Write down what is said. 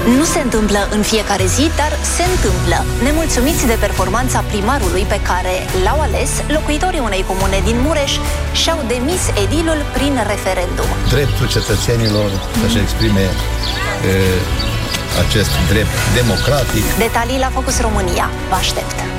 Nu se întâmplă în fiecare zi, dar se întâmplă. Nemulțumiți de performanța primarului pe care l-au ales, locuitorii unei comune din Mureș și-au demis edilul prin referendum. Dreptul cetățenilor să-și exprime acest drept democratic. Detalii la Focus România. Vă aștept!